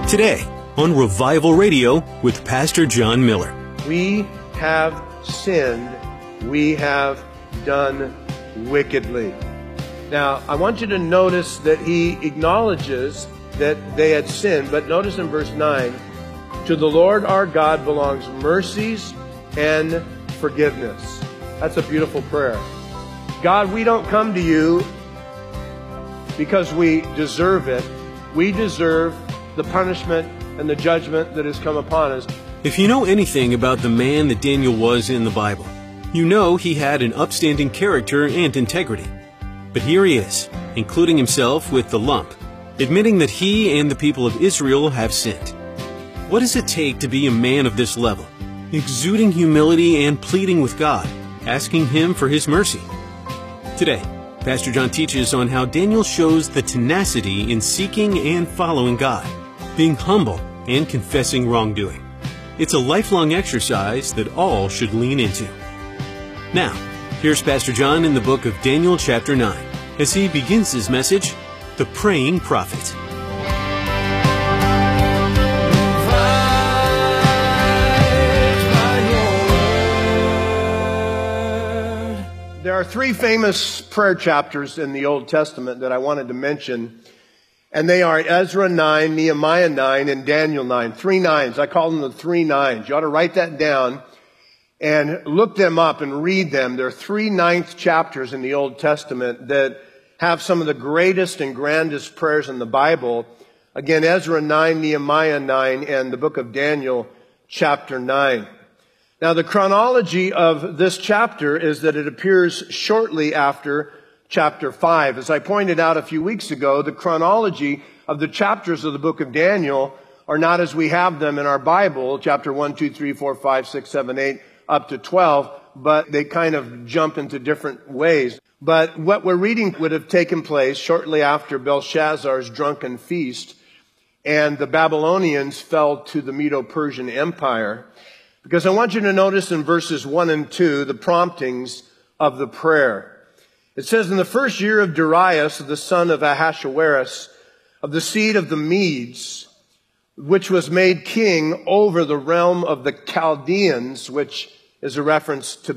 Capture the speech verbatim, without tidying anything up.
Today on Revival Radio with Pastor John Miller. We have sinned. We have done wickedly. Now, I want you to notice that he acknowledges that they had sinned, but notice in verse nine, to the Lord our God belongs mercies and forgiveness. That's a beautiful prayer. God, we don't come to you because we deserve it. We deserve the punishment and the judgment that has come upon us. If you know anything about the man that Daniel was in the Bible, you know he had an upstanding character and integrity. But here he is, including himself with the lump, admitting that he and the people of Israel have sinned. What does it take to be a man of this level, exuding humility and pleading with God, asking Him for His mercy? Today, Pastor John teaches on how Daniel shows the tenacity in seeking and following God, being humble and confessing wrongdoing. It's a lifelong exercise that all should lean into. Now, here's Pastor John in the book of Daniel chapter nine, as he begins his message, The Praying Prophet. There are three famous prayer chapters in the Old Testament that I wanted to mention, and they are Ezra nine, Nehemiah nine, and Daniel nine. Three nines. I call them the three nines. You ought to write that down and look them up and read them. There are three ninth chapters in the Old Testament that have some of the greatest and grandest prayers in the Bible. Again, Ezra nine, Nehemiah nine, and the book of Daniel chapter nine. Now, the chronology of this chapter is that it appears shortly after chapter five. As I pointed out a few weeks ago, the chronology of the chapters of the book of Daniel are not as we have them in our Bible, chapter one, two, three, four, five, six, seven, eight, up to twelve, but they kind of jump into different ways. But what we're reading would have taken place shortly after Belshazzar's drunken feast, and the Babylonians fell to the Medo-Persian Empire. Because I want you to notice in verses one and two the promptings of the prayer. It says, in the first year of Darius, the son of Ahasuerus, of the seed of the Medes, which was made king over the realm of the Chaldeans, which is a reference to